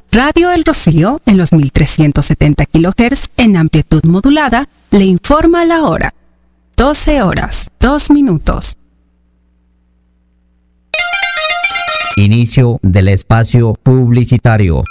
Radio El Rocío, en los 1370 kHz en amplitud modulada, le informa la hora. 12 horas, 2 minutos. Inicio del espacio publicitario.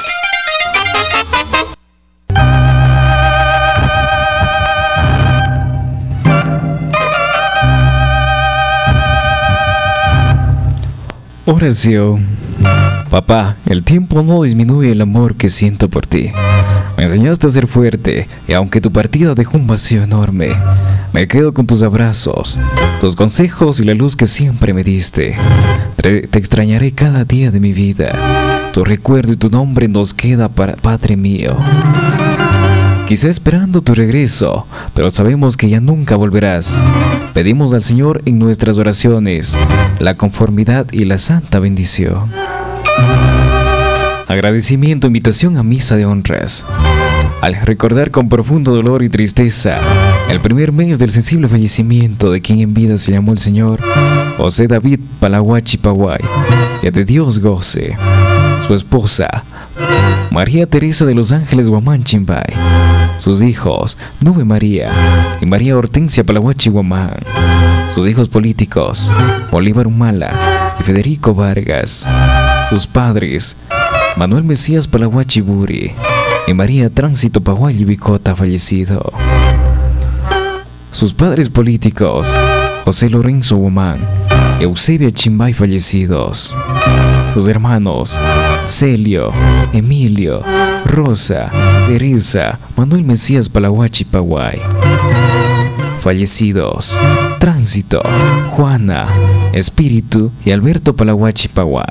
Oración. Papá, el tiempo no disminuye el amor que siento por ti. Me enseñaste a ser fuerte y aunque tu partida dejó un vacío enorme, me quedo con tus abrazos, tus consejos y la luz que siempre me diste. Te extrañaré cada día de mi vida. Tu recuerdo y tu nombre nos queda para Padre mío. Quizá esperando tu regreso, pero sabemos que ya nunca volverás. Pedimos al Señor en nuestras oraciones la conformidad y la santa bendición. Agradecimiento, invitación a misa de honras. Al recordar con profundo dolor y tristeza el primer mes del sensible fallecimiento de quien en vida se llamó el Señor José David Palahuachi Paguay, que de Dios goce, su esposa María Teresa de los Ángeles Guamán Chimbay, sus hijos Nube María y María Hortensia Palahuachi Guamán, sus hijos políticos Bolívar Humala y Federico Vargas, sus padres Manuel Mesías Palahuachi Buri y María Tránsito Paguay Bicota fallecido, sus padres políticos José Lorenzo Guamán y Eusebia Chimbay fallecidos, sus hermanos Celio, Emilio, Rosa, Teresa, Manuel Mesías Palahuachi Paguay fallecidos, Tránsito, Juana, Espíritu y Alberto Palahuachi Paguay,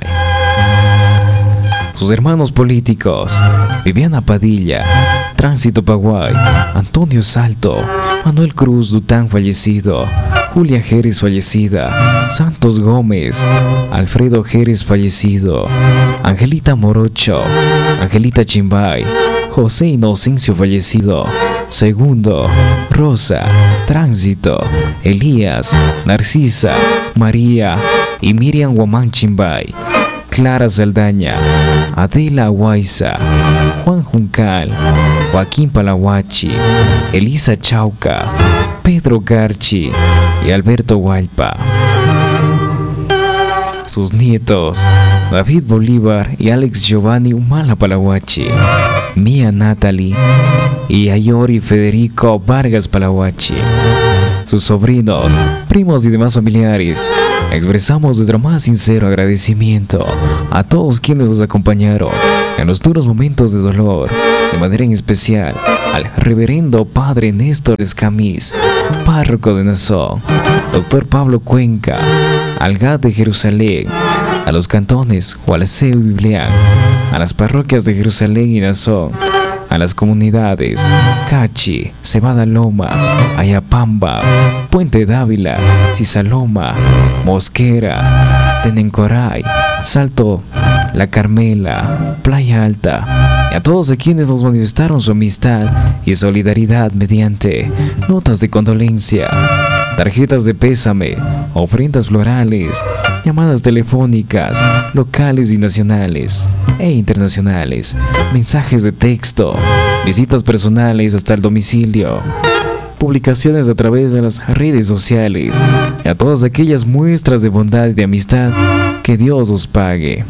sus hermanos políticos Viviana Padilla, Tránsito Paguay, Antonio Salto, Manuel Cruz Dután fallecido, Julia Jerez fallecida, Santos Gómez, Alfredo Jerez fallecido, Angelita Morocho, Angelita Chimbay, José Inocencio fallecido, Segundo, Rosa, Tránsito, Elías, Narcisa, María y Miriam Guamán Chimbay, Clara Saldaña, Adela Huayza, Juan Juncal, Joaquín Palahuachi, Elisa Chauca, Pedro Garchi y Alberto Huaypa. Sus nietos, David Bolívar y Alex Giovanni Humala Palahuachi, Mía Natalie y Ayori Federico Vargas Palahuachi. Sus sobrinos, primos y demás familiares, expresamos nuestro más sincero agradecimiento a todos quienes nos acompañaron en los duros momentos de dolor, de manera en especial al reverendo Padre Néstor Escamis, párroco de Nazón, Dr. Pablo Cuenca, al GAD de Jerusalén, a los cantones Gualaceo y Biblián, a las parroquias de Jerusalén y Nazón, a las comunidades Cachi, Cebada Loma, Ayapamba, Puente Dávila, Cisaloma, Mosquera, Tenencoray, Salto, La Carmela, Playa Alta, y a todos a quienes nos manifestaron su amistad y solidaridad mediante notas de condolencia, tarjetas de pésame, ofrendas florales, llamadas telefónicas, locales y nacionales e internacionales, mensajes de texto, visitas personales hasta el domicilio, publicaciones a través de las redes sociales, y a todas aquellas muestras de bondad y de amistad, que Dios os pague.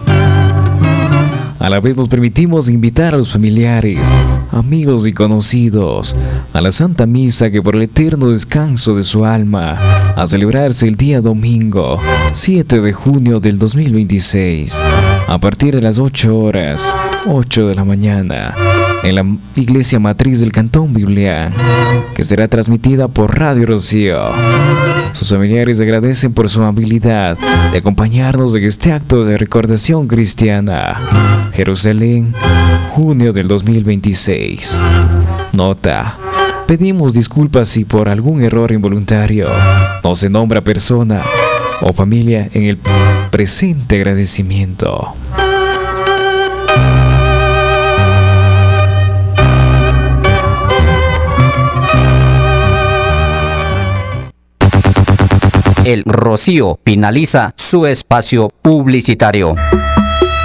A la vez nos permitimos invitar a los familiares, amigos y conocidos a la Santa Misa que por el eterno descanso de su alma, a celebrarse el día domingo 7 de junio del 2026, a partir de las 8 horas, 8 de la mañana, en la iglesia matriz del Cantón Biblián, que será transmitida por Radio Rocío. Sus familiares agradecen por su amabilidad de acompañarnos en este acto de recordación cristiana. Jerusalén, junio del 2026. Nota: pedimos disculpas si por algún error involuntario no se nombra persona o familia en el presente agradecimiento. El Rocío finaliza su espacio publicitario.